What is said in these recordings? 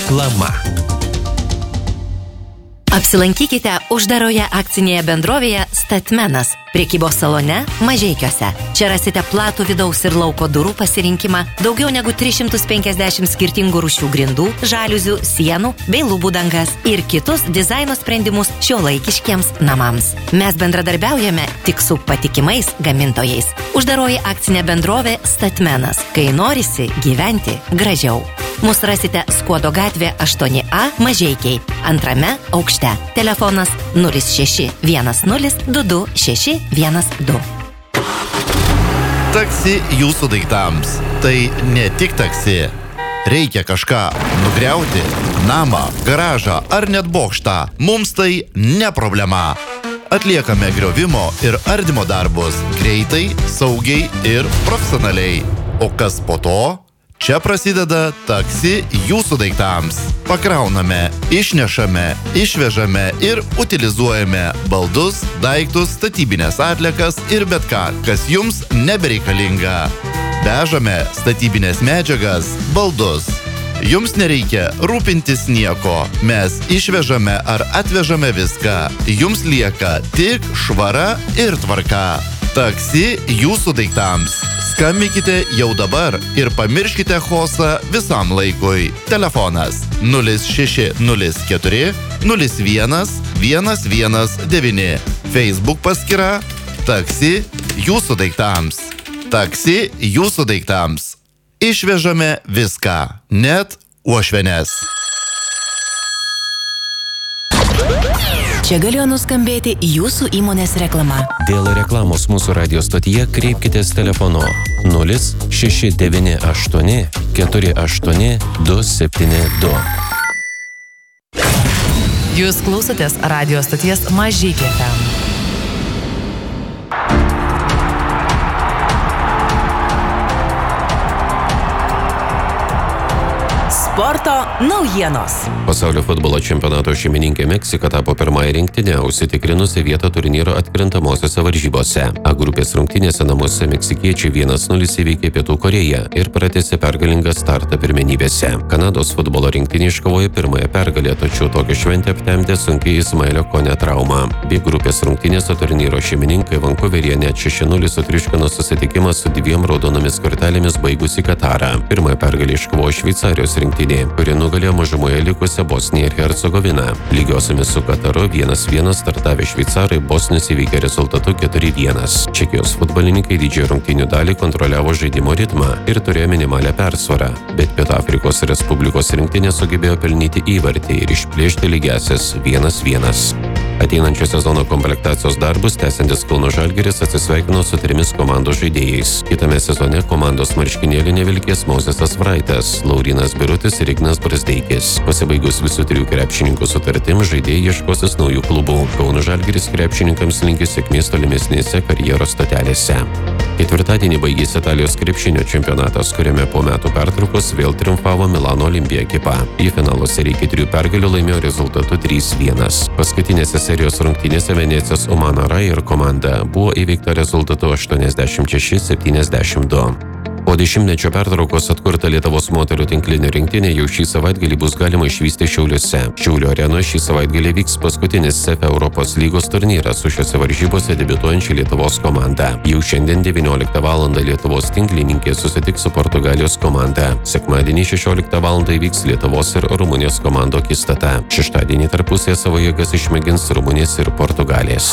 Reklama. Apsilankykite uždaroje akcinėje bendrovėje Statmenas, prekybos salone Mažeikiuose. Čia rasite platų vidaus ir lauko durų pasirinkimą, daugiau negu 350 skirtingų rūšių grindų, žaliuzių, sienų bei lubų dangas ir kitus dizaino sprendimus šiuolaikiškiems namams. Mes bendradarbiaujame tik su patikimais gamintojais. Uždaroji akcinė bendrovė Statmenas, kai norisi gyventi gražiau. Mūsų rasite Skuodo gatvė 8A Mažeikiai, antrame aukšte. Telefonas 0610 22 612. Taksi jūsų daiktams. Tai ne tik taksi. Reikia kažką nugriauti, namą, garažą ar net bokštą. Mums tai ne problema. Atliekame griovimo ir ardymo darbus greitai, saugiai ir profesionaliai. O kas po to? Čia prasideda taksi jūsų daiktams. Pakrauname, išnešame, išvežame ir utilizuojame baldus, daiktus, statybinės atliekas ir bet ką, kas jums nebereikalinga. Vežame statybinės medžiagas, baldus. Jums nereikia rūpintis nieko. Mes išvežame ar atvežame viską. Jums lieka tik švara ir tvarka. Taksi jūsų daiktams. Skambinkite jau dabar ir pamirškite chaosą visam laikui. Telefonas 0604 01 119. Facebook paskyra Taksi jūsų daiktams. Taksi jūsų daiktams. Išvežame viską, net uošvenes. Čia galėjo nuskambėti jūsų įmonės reklama. Dėl reklamos mūsų radio stotyje kreipkitės telefonu 0698 48 272. Jūs klausotės radio stoties Mažeikiai FM. Sporto naujienos. Pasaulio futbolo čempionato šeimininkė Meksika tapo pirmąją rinktinę, užsitikrinusi vietą turnyro atkrintamosiose varžybose. A grupės rungtynėse namuose meksikiečiai 1-0 įveikė Pietų Korėją ir pratęsė pergalingą startą pirmenybėse. Kanados futbolo rinktinė iškovojo pirmąją pergalę, tačiau tokią šventę aptemdė sunkiai Ismailio Kone trauma. B grupės rungtynėse turnyro šeimininkai Vankuveryje net 6-0 sutriuškino susitikimą su 2 raudonomis kortelėmis baigusi Katarą. Pirmąją pergalę iškovojo Šveicarijos rinktinė, kuri nugalėjo mažumoje likusią Bosniją ir Hercegoviną. Lygiosiomis su Kataru 1-1 startavę šveicarai Bosnius įveikė rezultatu 4-1. Čekijos futbolininkai didžiąją rungtynių dalį kontroliavo žaidimo ritmą ir turėjo minimalią persvarą, bet Pietų Afrikos Respublikos rinktinė sugebėjo pelnyti įvartį ir išplėšti lygiąsias 1-1. Ateinančio sezono komplektacijos darbus tęsiantis Kauno Žalgiris atsisveikino su 3 komandos žaidėjais. Kitame sezone komandos marškinėlių nevilkės Mozesas Vraitas, Laurynas Birutis ir Ignas Brazdeikis. Pasibaigus visų 3 krepšininkų sutartim, žaidėjai ieškosis naujų klubų. Kauno Žalgiris krepšininkams linki sėkmės tolimesnėse karjeros stotelėse. Ketvirtadienį baigėsi Italijos krepšinio čempionatas, kuriame po metų pertraukos vėl triumfavo Milano Olimpija ekipa. Į finalo seriją 4 pergalių laimėjo rezultatu 3-1. Paskutinėse serijos rungtynėse Venecijos Umano Rair komanda buvo įveikta rezultatu 86-72. Po 10-mečio pertraukos atkurta Lietuvos moterų tinklinė rinktinė jau šį savaitgalį bus galima išvysti Šiauliuose. Šiaulių arenoje šį savaitgalį vyks paskutinis CEF Europos lygos turnyras su šiose varžybose debiutuojančia Lietuvos komanda. Jau šiandien 19 val. Lietuvos tinklininkė susitiks su Portugalijos komanda. Sekmadienį 16 val. Vyks Lietuvos ir Rumunijos komandų akistata. Šeštadienį tarpusėje savo jėgas išmėgins Rumunijos ir Portugalės.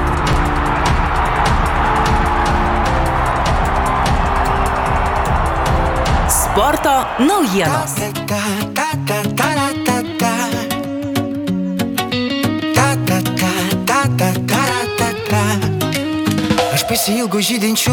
Sporto naujienos. Aš pasiilgau žydinčių